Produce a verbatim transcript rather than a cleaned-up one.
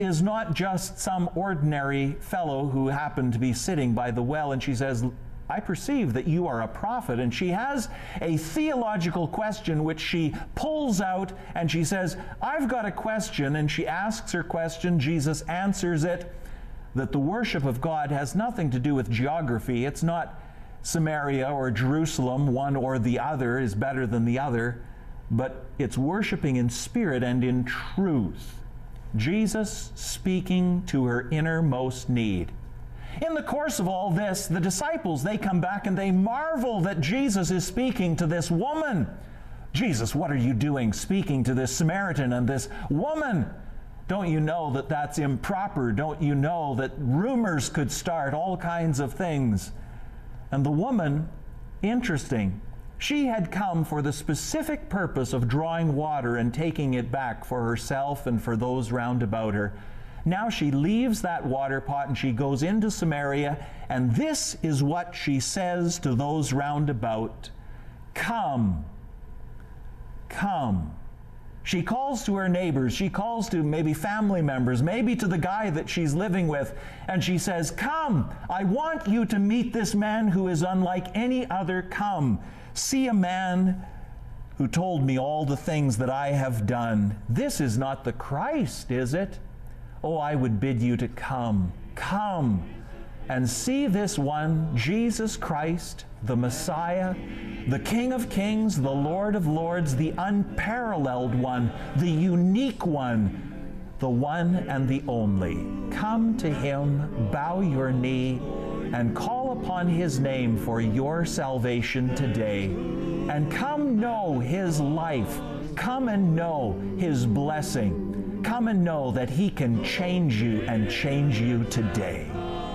is not just some ordinary fellow who happened to be sitting by the well, and she says, I perceive that you are a prophet. And she has a theological question which she pulls out, and she says, I've got a question, and she asks her question. Jesus answers it, that the worship of God has nothing to do with geography. It's not Samaria or Jerusalem, one or the other is better than the other, but it's worshiping in spirit and in truth. Jesus speaking to her innermost need. In the course of all this, the disciples, they come back and they marvel that Jesus is speaking to this woman. Jesus, what are you doing speaking to this Samaritan and this woman? Don't you know that that's improper? Don't you know that rumors could start, all kinds of things? And the woman, interesting, she had come for the specific purpose of drawing water and taking it back for herself and for those round about her. Now she leaves that water pot and she goes into Samaria, and this is what she says to those round about. Come, come. She calls to her neighbors, she calls to maybe family members, maybe to the guy that she's living with, and she says, come, I want you to meet this man who is unlike any other. Come, see a man who told me all the things that I have done. This is not the Christ, is it? Oh, I would bid you to come, come, and see this one, Jesus Christ, the Messiah, the King of Kings, the Lord of Lords, the unparalleled one, the unique one, the one and the only. Come to Him, bow your knee, and call upon His name for your salvation today. And come know His life. Come and know His blessing. Come and know that He can change you and change you today.